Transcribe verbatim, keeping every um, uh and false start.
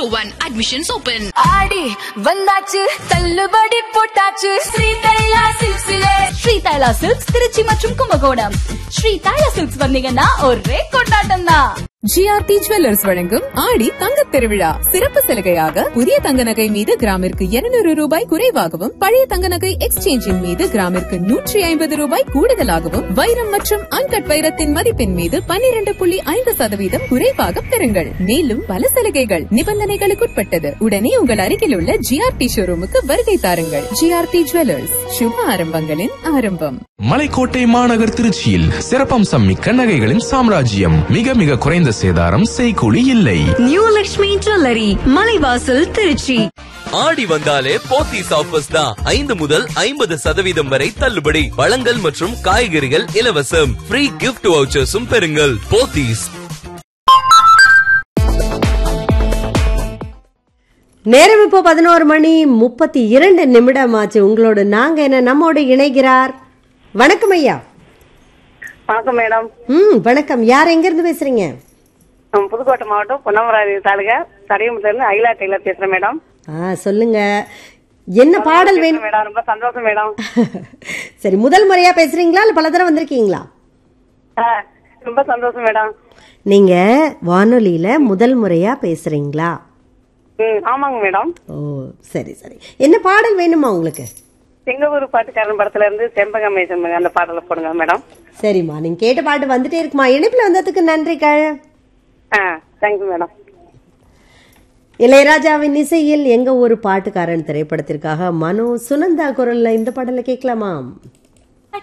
one. Admissions open. ஆடி வந்தாச்சு தள்ளுபடி போட்டாச்சு ஸ்ரீ தைலா சில்க்ஸ்ல ஸ்ரீ தைலா சில்க்ஸ் திருச்சி மற்றும் கும்பகோணம். ஸ்ரீ தைலா சில்க்ஸ் வந்தீங்கன்னா ஒரே கொண்டாட்டம் தான். ஜிஆர்டி ஜுவல்லர்ஸ் வழங்கும் ஆடி தங்கத் திருவிழா சிறப்பு சலுகையாக புதிய தங்க நகை மீது கிராமிற்கு இருநூறு ரூபாய் குறைவாகவும் பழைய தங்க நகை எக்ஸ்சேஞ்சின் மீது கிராமிற்கு நூற்றி ஐம்பது ரூபாய் கூடுதலாகவும் வைரம் மற்றும் அன்கட் வைரத்தின் மதிப்பின் மீது பன்னிரண்டு புள்ளி ஐந்து சதவீதம் குறைவாக பெறுங்கள். மேலும் பல சலுகைகள் நிபந்தனைகளுக்குட்பட்டது. உடனே உங்கள் அருகில் உள்ள ஜிஆர்டி ஷோரூமுக்கு வருகை தாருங்கள். ஜிஆர்டி ஜுவல்லர்ஸ், சுப ஆரம்பங்களின் ஆரம்பம். மலைக்கோட்டை மாநகர் திருச்சியில் சிறப்பம்சம் மிக்க நகைகளின் சாம்ராஜ்யம். மிக மிக குறைந்த சேதாரம், செய்கூலி இல்லை. New Lakshmi jewellery, Malaivasal, Trichy. ஆடி வந்தாலே போத்தீஸ் ஆஃபர்ஸ் தான். ஐந்து முதல் ஐம்பது சதவீதம் வரை தள்ளுபடி. பழங்கள் மற்றும் காய்கறிகள் இலவசம். ஃப்ரீ கிஃப்ட் வவுச்சர்ஸும் பெறுங்கள். போத்தீஸ். நேரம் இப்போ பதினோரு மணி முப்பத்தி இரண்டு நிமிடம் ஆச்சு. உங்களோட நாங்க என்ன நம்மோடு இணைகிறார். வணக்கம் ஐயா. வணக்கம் மேடம். ம் வணக்கம். யார் எங்க இருந்து பேசுறீங்க? புதுக்கோட்டை மாவட்டம் பொன்னமராவதி தாலுகா தடையமுத்துல இருந்து அகிலா டெய்லர் பேசுறேன் மேடம். ஆ சொல்லுங்க, என்ன பாடல் வேணும் மேடம்? ரொம்ப சந்தோஷம் மேடம். சரி, முதல் முறையா பேசுறீங்களா இல்ல பல தடவை வந்திருக்கீங்களா? ரொம்ப சந்தோஷம் மேடம். நீங்க வானொலியில முதல் முறையா பேசுறீங்களா? ஆமாங்க மேடம். ஓ சரி சரி. என்ன பாடல் வேணுமா உங்களுக்கு? எங்க ஊர் பாட்டுக்காரன் படத்துல இருந்து செம்பகமேசன் அந்த பாடல போடுங்க மேடம். சரிம்மா, நீங்க கேட்ட பாட்டு வந்துட்டே இருக்குமா. இணைப்புல வந்ததுக்கு நன்றிகள். Thank you madam. இளையராஜாவின் இசையில் எங்க ஒரு பாட்டுக்காரன் திரைப்படத்திற்காக மனோ சுனந்தா குரல்ல இந்த பாடலை கேட்கலாமா?